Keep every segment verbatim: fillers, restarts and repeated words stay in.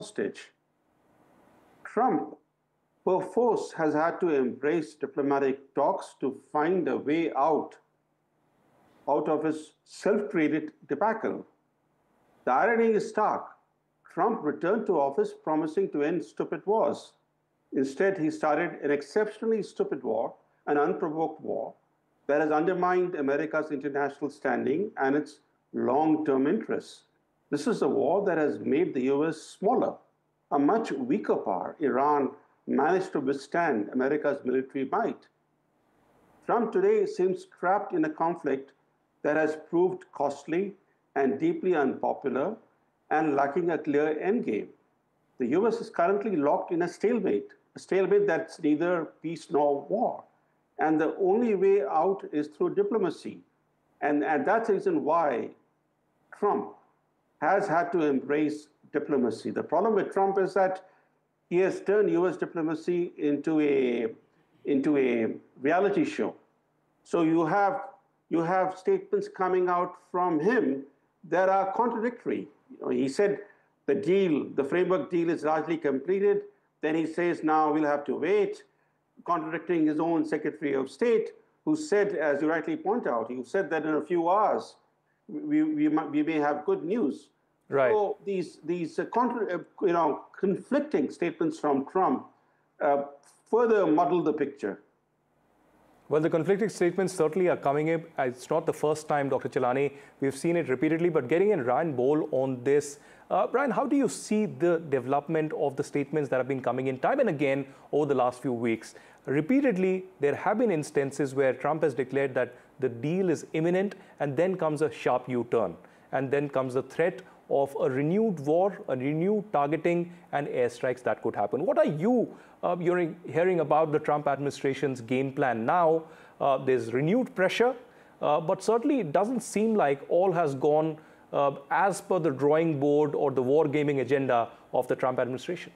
hostage. Trump, perforce, has had to embrace diplomatic talks to find a way out, out of his self-created debacle. The irony is stark. Trump returned to office promising to end stupid wars. Instead, he started an exceptionally stupid war, an unprovoked war, that has undermined America's international standing and its long-term interests. This is a war that has made the U S smaller. A much weaker power, Iran, managed to withstand America's military might. Trump today seems trapped in a conflict that has proved costly and deeply unpopular and lacking a clear endgame. The U S is currently locked in a stalemate, a stalemate that's neither peace nor war. And the only way out is through diplomacy. And, and that's the reason why Trump has had to embrace diplomacy. The problem with Trump is that he has turned U S diplomacy into a, into a reality show. So you have, you have statements coming out from him that are contradictory. You know, he said the deal, the framework deal is largely completed. Then he says, now we'll have to wait, contradicting his own Secretary of State, who said, as you rightly point out, he said that in a few hours, we, we, we may have good news. Right. So these, these uh, contra, uh, you know, conflicting statements from Trump uh, further muddle the picture. Well, the conflicting statements certainly are coming in. It's not the first time, Doctor Chelani. We've seen it repeatedly, but getting in Ryan Bowle on this. Uh, Ryan, how do you see the development of the statements that have been coming in time and again over the last few weeks? Repeatedly, there have been instances where Trump has declared that the deal is imminent, and then comes a sharp U-turn. And then comes the threat of a renewed war, a renewed targeting and airstrikes that could happen. What are you uh, you're hearing about the Trump administration's game plan now? Uh, there's renewed pressure, uh, but certainly it doesn't seem like all has gone uh, as per the drawing board or the war gaming agenda of the Trump administration.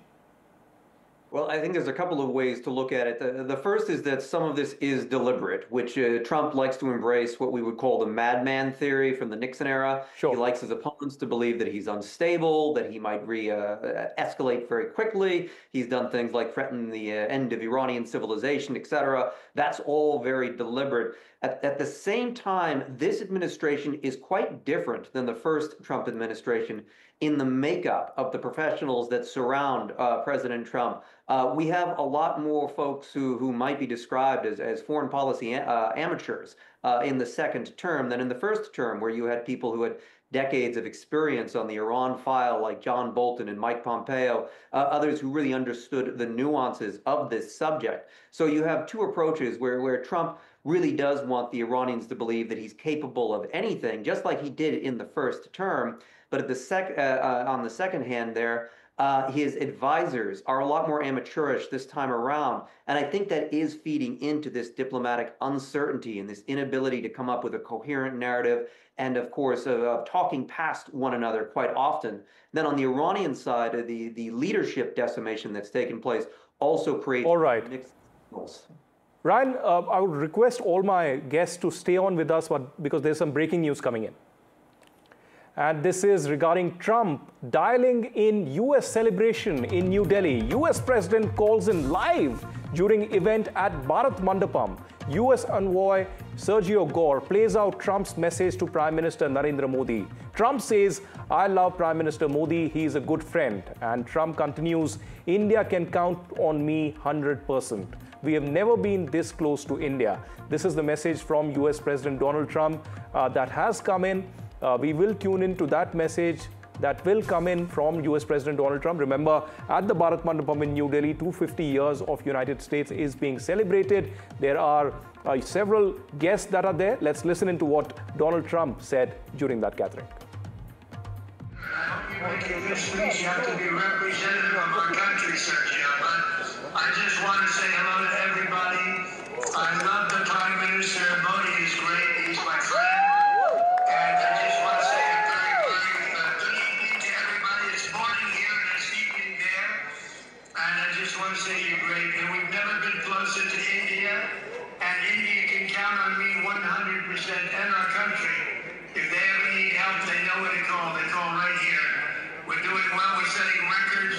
Well, I think there's a couple of ways to look at it. The, the first is that some of this is deliberate, which uh, Trump likes to embrace what we would call the madman theory from the Nixon era. Sure. He likes his opponents to believe that he's unstable, that he might re-escalate uh, very quickly. He's done things like threaten the uh, end of Iranian civilization, et cetera. That's all very deliberate. At, at the same time, this administration is quite different than the first Trump administration in the makeup of the professionals that surround uh, President Trump. Uh, we have a lot more folks who, who might be described as, as foreign policy uh, amateurs uh, in the second term than in the first term, where you had people who had decades of experience on the Iran file, like John Bolton and Mike Pompeo, uh, others who really understood the nuances of this subject. So you have two approaches where, where Trump really does want the Iranians to believe that he's capable of anything, just like he did in the first term. But at the sec uh, uh, on the second hand there, uh, his advisors are a lot more amateurish this time around. And I think that is feeding into this diplomatic uncertainty and this inability to come up with a coherent narrative, and of course, of, of talking past one another quite often. Then on the Iranian side, uh, the, the leadership decimation that's taken place also creates all right. mixed signals. Ryan, uh, I would request all my guests to stay on with us, but because there's some breaking news coming in. And this is regarding Trump dialing in U S celebration in New Delhi. U S President calls in live during event at Bharat Mandapam. U S envoy Sergio Gore plays out Trump's message to Prime Minister Narendra Modi. Trump says, I love Prime Minister Modi, he is a good friend. And Trump continues, India can count on me one hundred percent. We have never been this close to India. This is the message from U S President Donald Trump uh, that has come in. Uh, we will tune into that message that will come in from U S President Donald Trump. Remember, at the Bharat Mandapam in New Delhi, two hundred fifty years of United States is being celebrated. There are uh, several guests that are there. Let's listen into what Donald Trump said during that gathering. I hope you make this speech. You have to be representative of our country, Sergio. But I just want to say hello to everybody. I love the Prime Minister. Modi is great. He's my friend. And I just want to say a very, very uh, good evening to everybody. It's morning here and it's evening there. And I just want to say you're great. And we've never been closer to India. And India can count on me one hundred percent and our country. If they ever need help, they know where to call. They call right here. We're doing well. We're setting records.